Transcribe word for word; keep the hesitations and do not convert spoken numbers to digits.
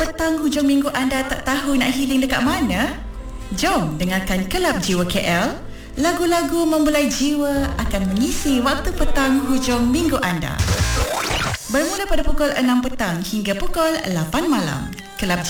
petang hujung minggu anda tak tahu nak healing dekat mana? Jom dengarkan Kelab Jiwa K L. Lagu-lagu membelai jiwa akan mengisi waktu petang hujung minggu anda. Bermula pada pukul enam petang hingga pukul lapan malam. Kelab